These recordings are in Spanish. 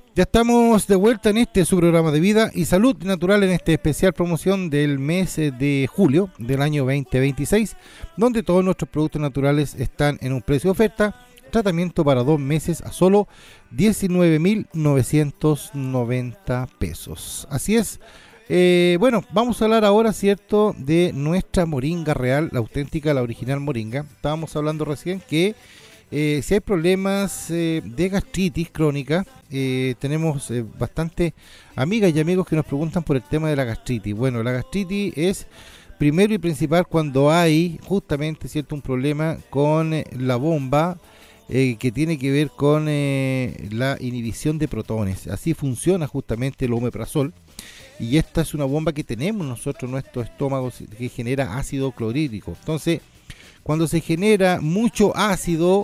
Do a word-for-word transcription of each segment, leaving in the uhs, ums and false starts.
Ya estamos de vuelta en este su programa de vida y salud natural en esta especial promoción del mes eh, de julio del año dos mil veintiséis, donde todos nuestros productos naturales están en un precio de oferta. Tratamiento para dos meses a solo diecinueve mil novecientos noventa pesos. Así es. Eh, bueno, vamos a hablar ahora, ¿cierto?, de nuestra moringa real, la auténtica, la original moringa. Estábamos hablando recién que eh, si hay problemas eh, de gastritis crónica, eh, tenemos eh, bastante amigas y amigos que nos preguntan por el tema de la gastritis. Bueno, la gastritis es primero y principal cuando hay justamente, ¿cierto?, un problema con eh, la bomba eh, que tiene que ver con eh, la inhibición de protones. Así funciona justamente el omeprazol. Y esta es una bomba que tenemos nosotros en nuestro estómago que genera ácido clorhídrico. Entonces, cuando se genera mucho ácido,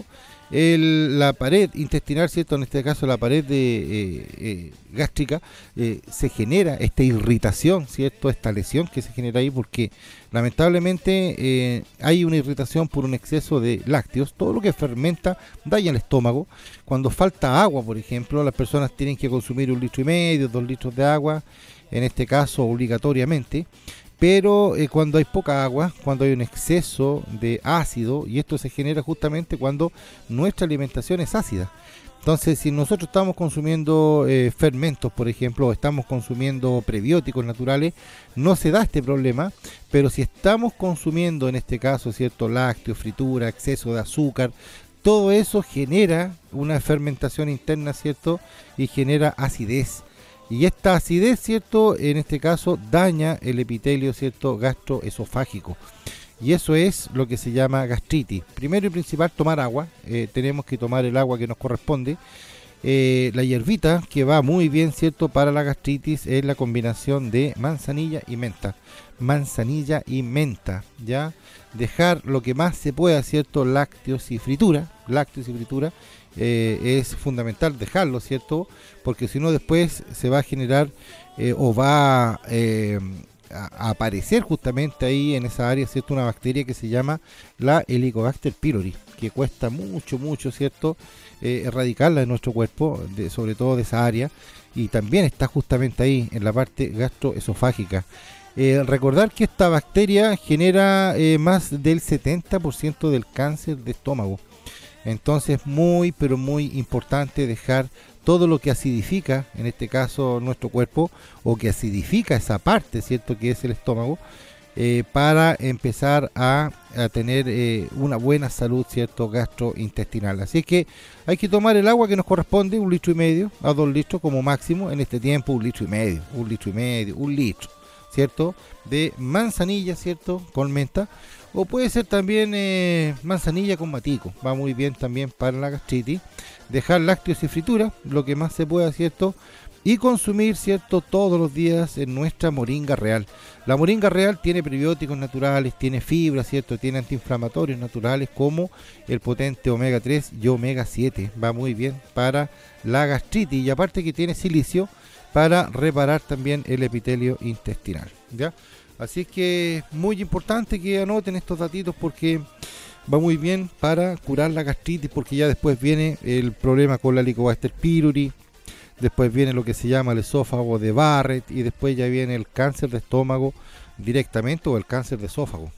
el, la pared intestinal, ¿cierto?, en este caso la pared de, eh, eh, gástrica, eh, se genera esta irritación, ¿cierto?, esta lesión que se genera ahí porque lamentablemente eh, hay una irritación por un exceso de lácteos. Todo lo que fermenta daña el estómago. Cuando falta agua, por ejemplo, las personas tienen que consumir un litro y medio, dos litros de agua, en este caso obligatoriamente, pero eh, cuando hay poca agua, cuando hay un exceso de ácido, y esto se genera justamente cuando nuestra alimentación es ácida. Entonces, si nosotros estamos consumiendo eh, fermentos, por ejemplo, o estamos consumiendo prebióticos naturales, no se da este problema, pero si estamos consumiendo, en este caso, cierto, lácteos, fritura, exceso de azúcar, todo eso genera una fermentación interna, ¿cierto?, y genera acidez. Y esta acidez, ¿cierto?, en este caso daña el epitelio, ¿cierto?, gastroesofágico. Y eso es lo que se llama gastritis. Primero y principal, tomar agua. Eh, tenemos que tomar el agua que nos corresponde. Eh, la hierbita que va muy bien, ¿cierto?, para la gastritis es la combinación de manzanilla y menta. Manzanilla y menta, ¿ya? Dejar lo que más se pueda, ¿cierto?, lácteos y fritura. Lácteos y fritura. Eh, es fundamental dejarlo, ¿cierto?, porque si no después se va a generar eh, o va eh, a, a aparecer justamente ahí en esa área, ¿cierto?, una bacteria que se llama la Helicobacter pylori, que cuesta mucho, mucho, ¿cierto?, eh, erradicarla de nuestro cuerpo, de, sobre todo de esa área, y también está justamente ahí en la parte gastroesofágica. Eh, recordar que esta bacteria genera eh, más del setenta por ciento del cáncer de estómago. Entonces, muy, pero muy importante dejar todo lo que acidifica, en este caso, nuestro cuerpo, o que acidifica esa parte, ¿cierto?, que es el estómago, eh, para empezar a, a tener eh, una buena salud, ¿cierto?, gastrointestinal. Así que hay que tomar el agua que nos corresponde, un litro y medio a dos litros como máximo, en este tiempo un litro y medio, un litro y medio, un litro, ¿cierto?, de manzanilla, ¿cierto?, con menta. O puede ser también eh, manzanilla con matico, va muy bien también para la gastritis. Dejar lácteos y fritura, lo que más se pueda, ¿cierto? Y consumir, ¿cierto?, todos los días en nuestra moringa real. La moringa real tiene prebióticos naturales, tiene fibra, ¿cierto?, tiene antiinflamatorios naturales como el potente omega tres y omega siete. Va muy bien para la gastritis y aparte que tiene silicio para reparar también el epitelio intestinal, ¿ya? Así es que muy importante que anoten estos datitos porque va muy bien para curar la gastritis, porque ya después viene el problema con la Helicobacter pylori, después viene lo que se llama el esófago de Barrett y después ya viene el cáncer de estómago directamente o el cáncer de esófago.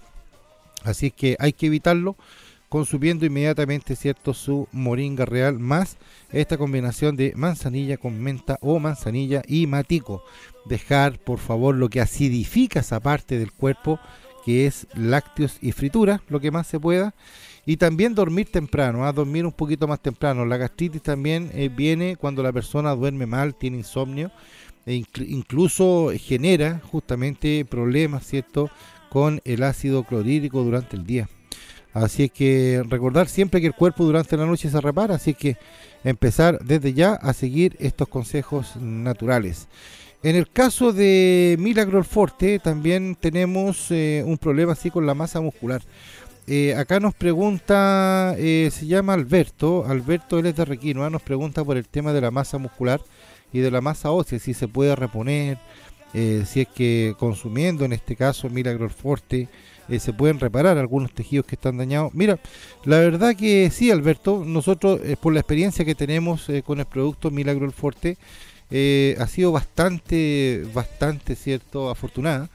Así es que hay que evitarlo consumiendo inmediatamente, ¿cierto?, su moringa real más esta combinación de manzanilla con menta o manzanilla y matico. Dejar, por favor, lo que acidifica esa parte del cuerpo, que es lácteos y fritura, lo que más se pueda. Y también dormir temprano, ¿eh? dormir un poquito más temprano. La gastritis también eh, viene cuando la persona duerme mal, tiene insomnio, e inc- incluso genera justamente problemas, ¿cierto?, con el ácido clorhídrico durante el día. Así es que recordar siempre que el cuerpo durante la noche se repara, así que empezar desde ya a seguir estos consejos naturales. En el caso de Milagro Forte también tenemos eh, un problema así con la masa muscular. Eh, acá nos pregunta, eh, se llama Alberto, Alberto él es de Requinoa, nos pregunta por el tema de la masa muscular y de la masa ósea, si se puede reponer, eh, si es que consumiendo en este caso Milagro Forte eh, se pueden reparar algunos tejidos que están dañados. Mira, la verdad que sí, Alberto, nosotros eh, por la experiencia que tenemos eh, con el producto Milagro Forte, eh, ha sido bastante, bastante, cierto, afortunada,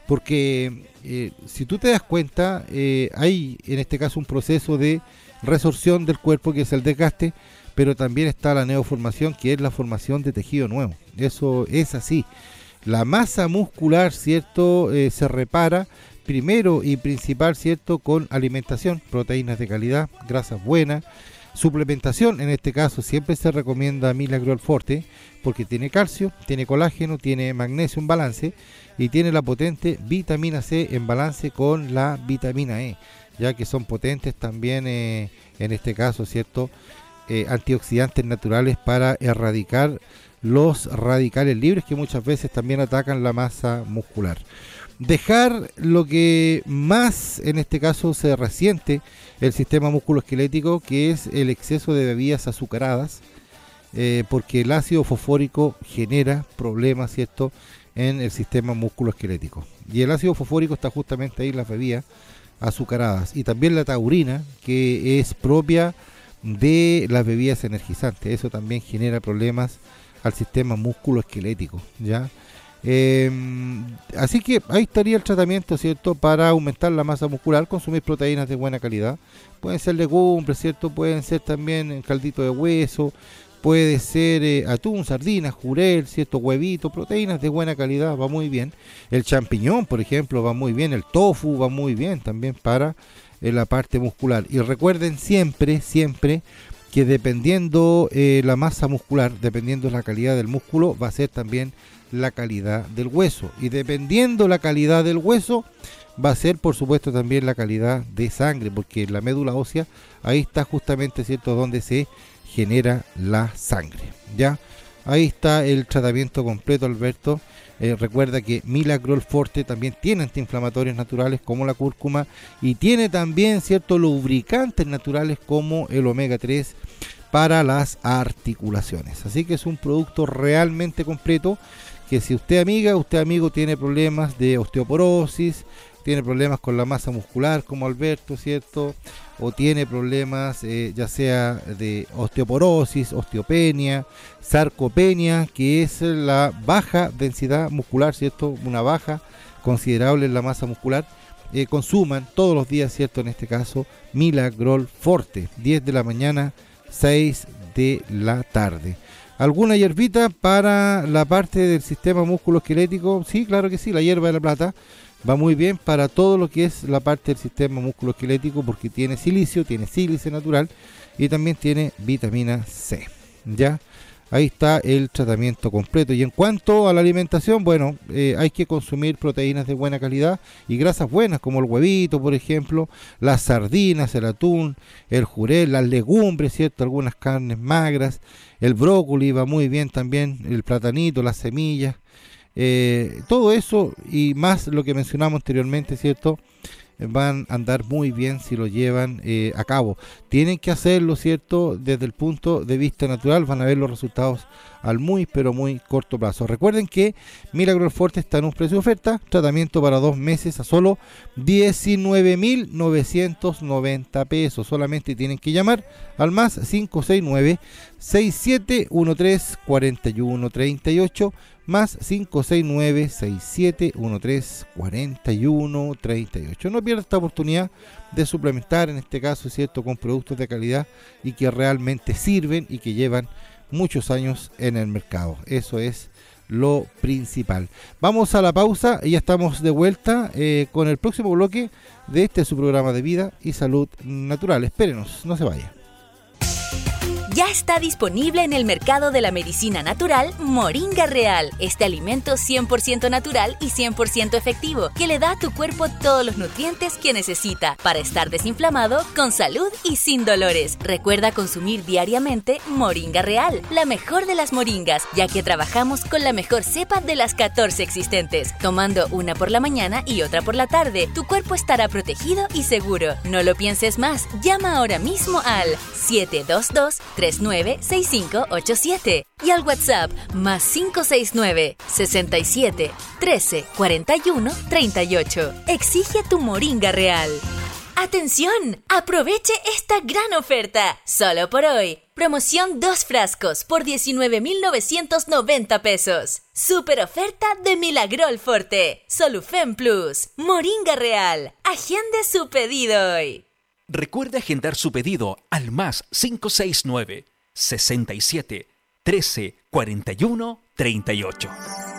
porque eh, si tú te das cuenta, eh, hay en este caso un proceso de resorción del cuerpo que es el desgaste, pero también está la neoformación, que es la formación de tejido nuevo. Eso es así. La masa muscular, cierto, eh, se repara primero y principal, cierto, con alimentación, proteínas de calidad, grasas buenas, suplementación. En este caso siempre se recomienda Milagro Forte porque tiene calcio, tiene colágeno, tiene magnesio en balance y tiene la potente vitamina C en balance con la vitamina E, ya que son potentes también eh, en este caso, cierto, eh, antioxidantes naturales para erradicar los radicales libres que muchas veces también atacan la masa muscular. Dejar lo que más en este caso se resiente el sistema musculoesquelético, que es el exceso de bebidas azucaradas, eh, porque el ácido fosfórico genera problemas, ¿cierto?, en el sistema musculoesquelético. Y el ácido fosfórico está justamente ahí en las bebidas azucaradas. Y también la taurina, que es propia de las bebidas energizantes. Eso también genera problemas al sistema musculoesquelético, ¿ya? Eh, así que ahí estaría el tratamiento, ¿cierto?, para aumentar la masa muscular. Consumir proteínas de buena calidad, pueden ser legumbres, ¿cierto?, pueden ser también caldito de hueso, puede ser eh, atún, sardinas, jurel, ¿cierto?, huevito, proteínas de buena calidad, va muy bien. El champiñón, por ejemplo, va muy bien. El tofu va muy bien también para eh, la parte muscular. Y recuerden siempre, siempre que dependiendo eh, la masa muscular, dependiendo la calidad del músculo, va a ser también la calidad del hueso, y dependiendo la calidad del hueso va a ser por supuesto también la calidad de sangre, porque la médula ósea, ahí está justamente, cierto, donde se genera la sangre, ya. Ahí está el tratamiento completo, Alberto. Eh, recuerda que Milagro Forte también tiene antiinflamatorios naturales como la cúrcuma, y tiene también ciertos lubricantes naturales como el omega tres para las articulaciones. Así que es un producto realmente completo, que si usted, amiga, usted amigo, tiene problemas de osteoporosis, tiene problemas con la masa muscular como Alberto, ¿cierto?, o tiene problemas eh, ya sea de osteoporosis, osteopenia, sarcopenia, que es la baja densidad muscular, ¿cierto?, una baja considerable en la masa muscular, eh, consuman todos los días, ¿cierto?, en este caso Milagro Forte, diez de la mañana, seis de la tarde. ¿Alguna hierbita para la parte del sistema musculoesquelético? Sí, claro que sí, la hierba de la plata va muy bien para todo lo que es la parte del sistema musculoesquelético, porque tiene silicio, tiene sílice natural y también tiene vitamina C, ¿ya? Ahí está el tratamiento completo. Y en cuanto a la alimentación, bueno, eh, hay que consumir proteínas de buena calidad y grasas buenas, como el huevito, por ejemplo, las sardinas, el atún, el jurel, las legumbres, ¿cierto?, algunas carnes magras, el brócoli va muy bien también, el platanito, las semillas, eh, todo eso y más lo que mencionamos anteriormente, ¿cierto?, van a andar muy bien si lo llevan eh, a cabo. Tienen que hacerlo, ¿cierto?, desde el punto de vista natural. Van a ver los resultados al muy pero muy corto plazo. Recuerden que Milagro Forte está en un precio de oferta, tratamiento para dos meses a solo diecinueve mil novecientos noventa pesos. Solamente tienen que llamar al más cinco seis nueve, seis siete uno tres, cuatro uno tres ocho, más cinco seis nueve, seis siete uno tres, cuatro uno tres ocho. No pierda esta oportunidad de suplementar, en este caso, ¿cierto?, con productos de calidad y que realmente sirven y que llevan muchos años en el mercado. Eso es lo principal. Vamos a la pausa y ya estamos de vuelta eh, con el próximo bloque de este su programa de Vida y Salud Natural. Espérenos, no se vaya. Ya está disponible en el mercado de la medicina natural Moringa Real, este alimento cien por ciento natural y cien por ciento efectivo que le da a tu cuerpo todos los nutrientes que necesita para estar desinflamado, con salud y sin dolores. Recuerda consumir diariamente Moringa Real, la mejor de las moringas, ya que trabajamos con la mejor cepa de las catorce existentes. Tomando una por la mañana y otra por la tarde, tu cuerpo estará protegido y seguro. No lo pienses más, llama ahora mismo al siete dos dos, tres tres nueve seis cinco ocho siete y al WhatsApp más cinco seis nueve sesenta y siete trece cuarenta y uno treinta y ocho. Exige tu Moringa Real. ¡Atención! ¡Aproveche esta gran oferta! Solo por hoy. Promoción dos frascos por diecinueve mil novecientos noventa pesos. Super oferta de Milagrol Forte. Solufen Plus. Moringa Real. Agende su pedido hoy. Recuerde agendar su pedido al más cinco seis nueve sesenta y siete trece cuarenta y uno treinta y ocho.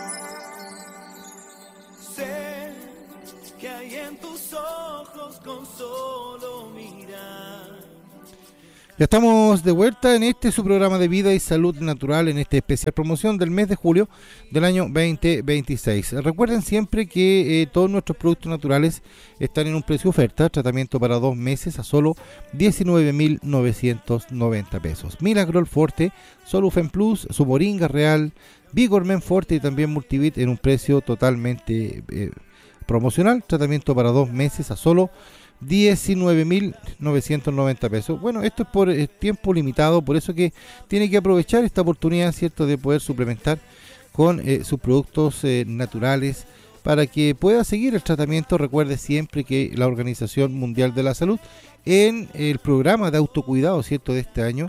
Sé que hay en tus ojos con solo mirar. Ya estamos de vuelta en este su programa de vida y salud natural, en esta especial promoción del mes de julio del año veinte veintiséis. Recuerden siempre que eh, todos nuestros productos naturales están en un precio oferta, tratamiento para dos meses a solo diecinueve mil novecientos noventa pesos. Milagrol Forte, Solufen Plus, su Moringa Real, Vigormen Forte y también Multivit en un precio totalmente eh, promocional, tratamiento para dos meses a solo diecinueve mil novecientos noventa pesos. Bueno, esto es por eh, tiempo limitado, por eso que tiene que aprovechar esta oportunidad, ¿cierto?, de poder suplementar con eh, sus productos eh, naturales para que pueda seguir el tratamiento. Recuerde siempre que la Organización Mundial de la Salud, en el programa de autocuidado, ¿cierto?, de este año,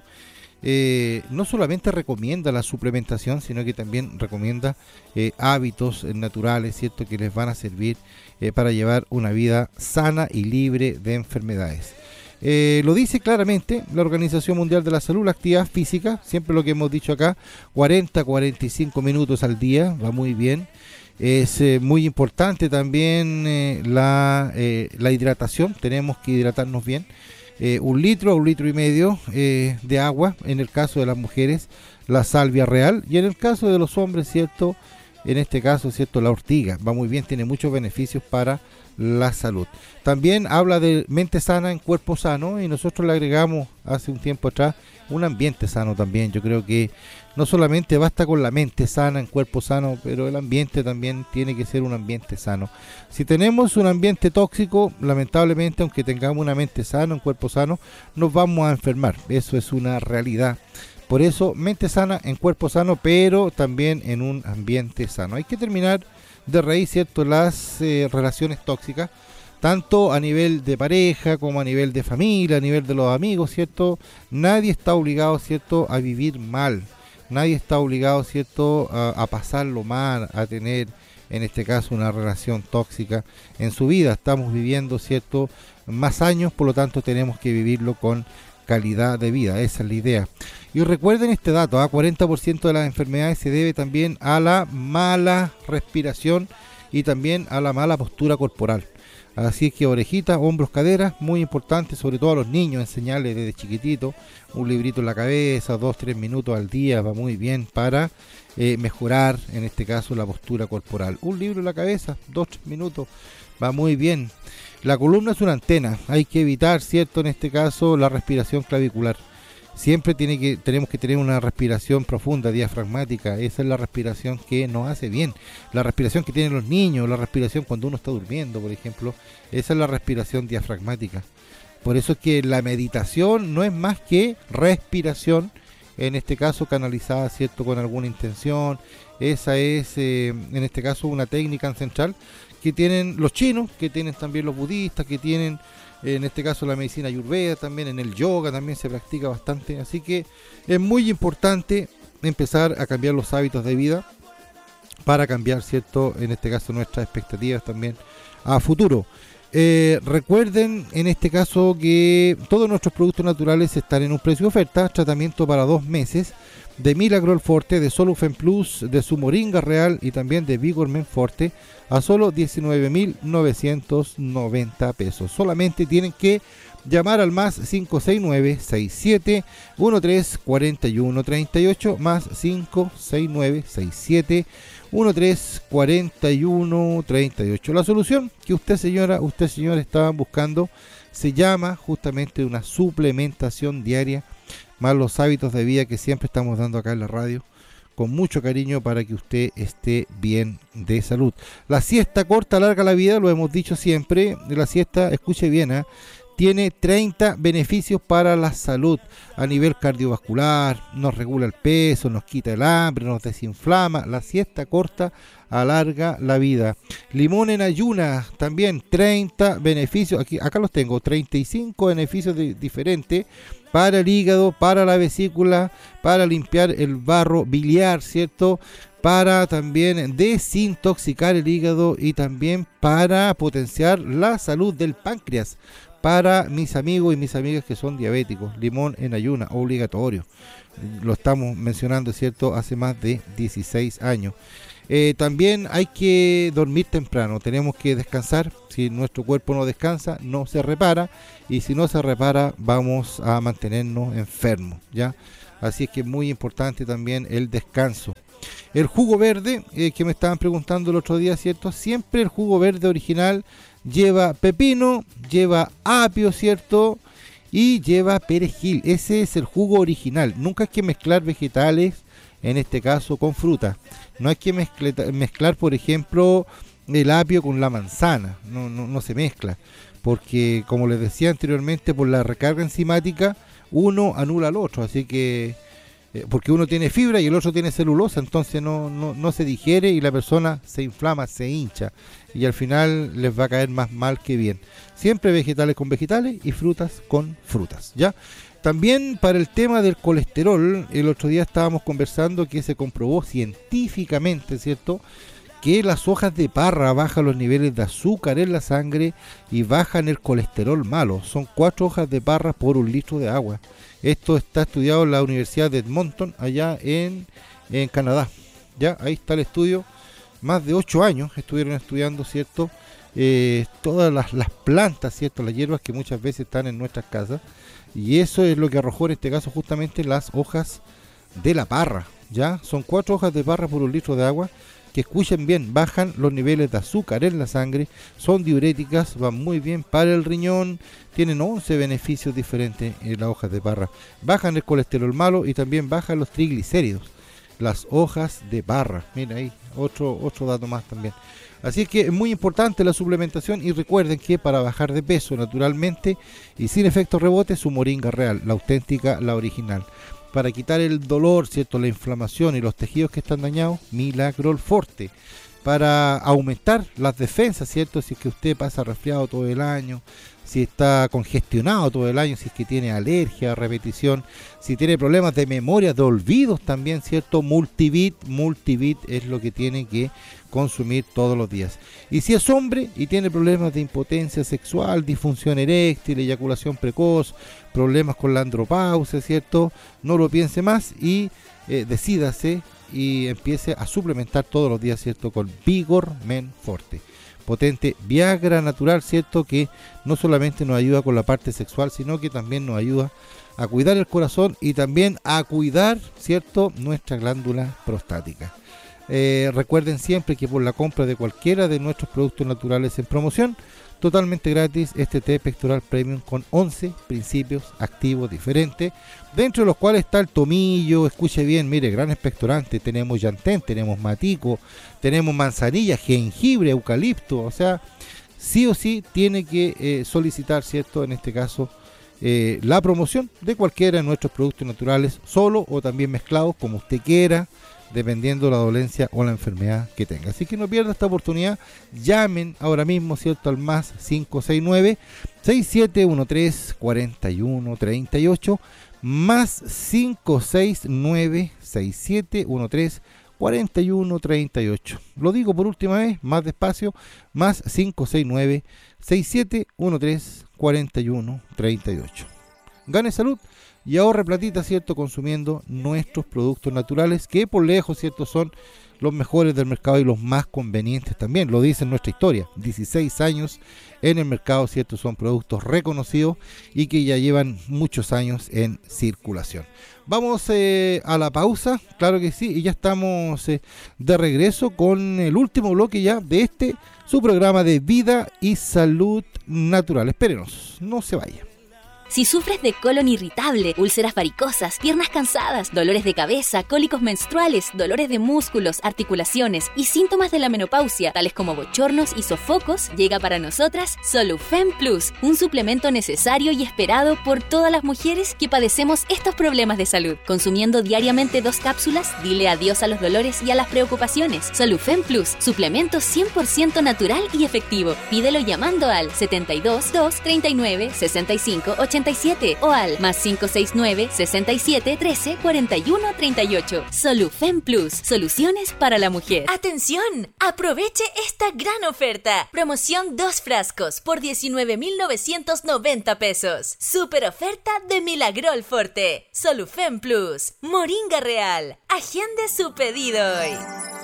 Eh, no solamente recomienda la suplementación, sino que también recomienda eh, hábitos naturales, ¿cierto?, que les van a servir eh, para llevar una vida sana y libre de enfermedades. Eh, lo dice claramente la Organización Mundial de la Salud, la actividad física, siempre lo que hemos dicho acá, cuarenta a cuarenta y cinco minutos al día, va muy bien. Es eh, muy importante también eh, la, eh, la hidratación, tenemos que hidratarnos bien. Eh, un litro a un litro y medio eh, de agua, en el caso de las mujeres la salvia real, y en el caso de los hombres, cierto, en este caso, cierto, la ortiga, va muy bien, tiene muchos beneficios para la salud. También habla de mente sana en cuerpo sano, y nosotros le agregamos hace un tiempo atrás un ambiente sano también. Yo creo que no solamente basta con la mente sana en cuerpo sano, pero el ambiente también tiene que ser un ambiente sano. Si tenemos un ambiente tóxico, lamentablemente, aunque tengamos una mente sana, un cuerpo sano, nos vamos a enfermar. Eso es una realidad. Por eso, mente sana en cuerpo sano, pero también en un ambiente sano. Hay que terminar de raíz, ¿cierto?, las eh, relaciones tóxicas, tanto a nivel de pareja como a nivel de familia, a nivel de los amigos, ¿cierto? Nadie está obligado, ¿cierto?, a vivir mal. Nadie está obligado, ¿cierto?, a, a pasarlo mal, a tener, en este caso, una relación tóxica en su vida. Estamos viviendo, ¿cierto?, más años, por lo tanto tenemos que vivirlo con calidad de vida. Esa es la idea. Y recuerden este dato, ¿eh? cuarenta por ciento de las enfermedades se debe también a la mala respiración y también a la mala postura corporal. Así que orejitas, hombros, caderas, muy importante, sobre todo a los niños, enseñarles desde chiquitito, un librito en la cabeza, dos, tres minutos al día, va muy bien para eh, mejorar, en este caso, la postura corporal. Un libro en la cabeza, dos, tres minutos, va muy bien. La columna es una antena, hay que evitar, ¿cierto?, en este caso, la respiración clavicular. Siempre tiene que, tenemos que tener una respiración profunda, diafragmática. Esa es la respiración que nos hace bien. La respiración que tienen los niños, la respiración cuando uno está durmiendo, por ejemplo. Esa es la respiración diafragmática. Por eso es que la meditación no es más que respiración, en este caso canalizada, ¿cierto?, con alguna intención. Esa es, eh, en este caso, una técnica ancestral que tienen los chinos, que tienen también los budistas, que tienen, en este caso, la medicina ayurveda, también en el yoga también se practica bastante. Así que es muy importante empezar a cambiar los hábitos de vida para cambiar, ¿cierto?, en este caso, nuestras expectativas también a futuro. Eh, recuerden, en este caso, que todos nuestros productos naturales están en un precio de oferta, tratamiento para dos meses, de Milagrol Forte, de Solufen Plus, de su Moringa Real y también de Vigormen Forte, a solo diecinueve mil novecientos noventa pesos. Solamente tienen que llamar al más cinco seis nueve seis siete uno tres cuatro uno tres ocho, más cinco seis nueve seis siete uno tres cuatro uno tres ocho. La solución que usted, señora, usted, señor, estaba buscando se llama justamente una suplementación diaria, más los hábitos de vida que siempre estamos dando acá en la radio, con mucho cariño para que usted esté bien de salud. La siesta corta, larga la vida, lo hemos dicho siempre. La siesta, escuche bien, ¿eh? tiene treinta beneficios para la salud a nivel cardiovascular, nos regula el peso, nos quita el hambre, nos desinflama, la siesta corta alarga la vida. Limón en ayunas, también treinta beneficios, aquí acá los tengo, treinta y cinco beneficios de, diferentes para el hígado, para la vesícula, para limpiar el barro biliar, ¿cierto? Para también desintoxicar el hígado y también para potenciar la salud del páncreas. Para mis amigos y mis amigas que son diabéticos, limón en ayuna, obligatorio. Lo estamos mencionando, ¿cierto? Hace más de dieciséis años. Eh, también hay que dormir temprano, tenemos que descansar. Si nuestro cuerpo no descansa, no se repara. Y si no se repara, vamos a mantenernos enfermos, ¿ya? Así es que es muy importante también el descanso. El jugo verde, eh, que me estaban preguntando el otro día, ¿cierto? Siempre el jugo verde original lleva pepino, lleva apio, ¿cierto? Y lleva perejil. Ese es el jugo original. Nunca hay que mezclar vegetales, en este caso con fruta. No hay que mezclar, mezclar por ejemplo, el apio con la manzana. No, no, no se mezcla. Porque, como les decía anteriormente, por la recarga enzimática, uno anula al otro. Así que, eh, porque uno tiene fibra y el otro tiene celulosa, entonces no, no, no se digiere y la persona se inflama, se hincha. Y al final les va a caer más mal que bien. Siempre vegetales con vegetales y frutas con frutas, ¿ya? También para el tema del colesterol, el otro día estábamos conversando que se comprobó científicamente, ¿cierto?, que las hojas de parra bajan los niveles de azúcar en la sangre y bajan el colesterol malo. Son cuatro hojas de parra por un litro de agua. Esto está estudiado en la Universidad de Edmonton, allá en, en Canadá. Ya, ahí está el estudio. Más de ocho años estuvieron estudiando, ¿cierto?, eh, todas las, las plantas, ¿cierto?, las hierbas que muchas veces están en nuestras casas. Y eso es lo que arrojó en este caso justamente las hojas de la parra. Ya, son cuatro hojas de parra por un litro de agua, que escuchen bien, bajan los niveles de azúcar en la sangre, son diuréticas, van muy bien para el riñón, tienen once beneficios diferentes en las hojas de parra. Bajan el colesterol malo y también bajan los triglicéridos, las hojas de parra. Mira ahí, otro, otro dato más también. Así es que es muy importante la suplementación y recuerden que para bajar de peso naturalmente y sin efecto rebote, su moringa real, la auténtica, la original. Para quitar el dolor, ¿cierto?, la inflamación y los tejidos que están dañados, Milagrol Forte. Para aumentar las defensas, ¿cierto?, si es que usted pasa resfriado todo el año, si está congestionado todo el año, si es que tiene alergia a repetición, si tiene problemas de memoria, de olvidos también, ¿cierto? Multivit, Multivit es lo que tiene que consumir todos los días. Y si es hombre y tiene problemas de impotencia sexual, disfunción eréctil, eyaculación precoz, problemas con la andropausia, ¿cierto?, no lo piense más y eh, decídase y empiece a suplementar todos los días, ¿cierto?, con Vigor Men Forte. Potente Viagra natural, ¿cierto?, que no solamente nos ayuda con la parte sexual, sino que también nos ayuda a cuidar el corazón y también a cuidar, ¿cierto?, nuestra glándula prostática. Eh, recuerden siempre que por la compra de cualquiera de nuestros productos naturales en promoción, totalmente gratis, este té pectoral premium con once principios activos diferentes, dentro de los cuales está el tomillo, escuche bien, mire, gran expectorante, tenemos llantén, tenemos matico, tenemos manzanilla, jengibre, eucalipto, o sea, sí o sí tiene que eh, solicitar, ¿cierto?, en este caso, eh, la promoción de cualquiera de nuestros productos naturales, solo o también mezclados, como usted quiera, dependiendo de la dolencia o la enfermedad que tenga. Así que no pierda esta oportunidad, llamen ahora mismo, ¿cierto?, al más cinco seis nueve, seis siete uno tres, cuatro uno tres ocho, más cinco seis nueve, seis siete uno tres, cuatro uno tres ocho. Lo digo por última vez, más despacio, más cinco seis nueve, seis siete uno tres, cuatro uno tres ocho. Gane salud y ahorre platita, ¿cierto?, consumiendo nuestros productos naturales, que por lejos, ¿cierto?, son los mejores del mercado y los más convenientes también. Lo dice en nuestra historia, dieciséis años en el mercado, ¿cierto?, son productos reconocidos y que ya llevan muchos años en circulación. Vamos eh, a la pausa, claro que sí, y ya estamos eh, de regreso con el último bloque ya de este, su programa de Vida y Salud Natural. Espérenos, no se vaya. Si sufres de colon irritable, úlceras varicosas, piernas cansadas, dolores de cabeza, cólicos menstruales, dolores de músculos, articulaciones y síntomas de la menopausia, tales como bochornos y sofocos, llega para nosotras Solufen Plus, un suplemento necesario y esperado por todas las mujeres que padecemos estos problemas de salud. Consumiendo diariamente dos cápsulas, dile adiós a los dolores y a las preocupaciones. Solufen Plus, suplemento cien por ciento natural y efectivo. Pídelo llamando al setenta y dos, dos, treinta y nueve, sesenta y cinco, ochenta y siete o al más cinco seis nueve, sesenta y siete, trece, cuarenta y uno, treinta y ocho. Solufen Plus, soluciones para la mujer. ¡Atención! Aproveche esta gran oferta. Promoción dos frascos por diecinueve mil novecientos noventa pesos. Super oferta de Milagrol Forte. Solufen Plus. Moringa Real. Agende su pedido hoy.